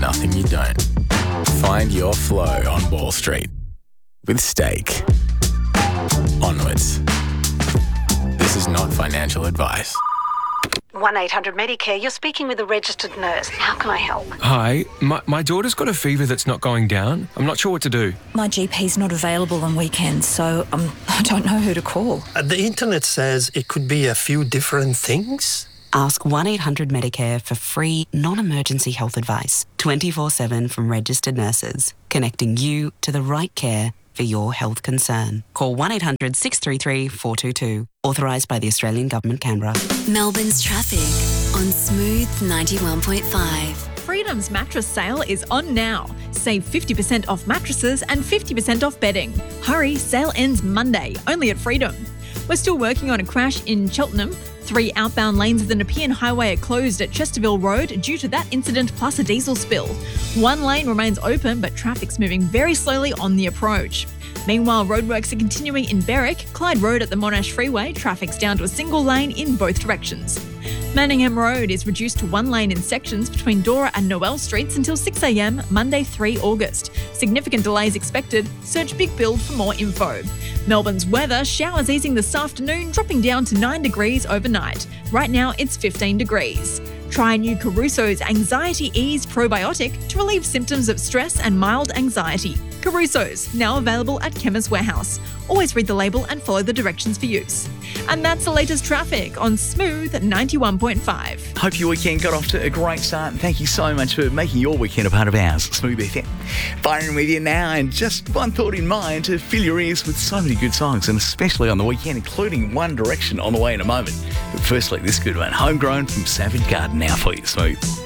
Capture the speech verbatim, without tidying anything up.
nothing you don't. Find your flow on Wall Street with Stake. Onwards. This is not financial advice. one eight hundred Medicare, you're speaking with a registered nurse. How can I help? Hi, my, my daughter's got a fever that's not going down. I'm not sure what to do. My G P's not available on weekends, so um, I don't know who to call. Uh, the internet says it could be a few different things. Ask one eight hundred Medicare for free, non-emergency health advice, twenty-four seven from registered nurses, connecting you to the right care for your health concern. Call one eight hundred six three three four two two. Authorised by the Australian Government, Canberra. Melbourne's traffic on Smooth ninety-one point five. Freedom's mattress sale is on now. Save fifty percent off mattresses and fifty percent off bedding. Hurry, sale ends Monday, only at Freedom. We're still working on a crash in Cheltenham. Three outbound lanes of the Nepean Highway are closed at Chesterville Road due to that incident plus a diesel spill. One lane remains open, but traffic's moving very slowly on the approach. Meanwhile, roadworks are continuing in Berwick. Clyde Road at the Monash Freeway, traffic's down to a single lane in both directions. Manningham Road is reduced to one lane in sections between Dora and Noel Streets until six a m Monday, the third of August. Significant delays expected. Search Big Build for more info. Melbourne's weather, showers easing this afternoon, dropping down to nine degrees overnight. Right now it's fifteen degrees. Try new Caruso's Anxiety Ease Probiotic to relieve symptoms of stress and mild anxiety. Caruso's, now available at Chemist Warehouse. Always read the label and follow the directions for use. And that's the latest traffic on Smooth ninety-one point five. Hope your weekend got off to a great start, and thank you so much for making your weekend a part of ours. Smooth F M. Firing with you now, and just one thought in mind to fill your ears with so many good songs, and especially on the weekend, including One Direction on the way in a moment. But firstly, this good one, Homegrown from Savage Garden, now for you, Smooth.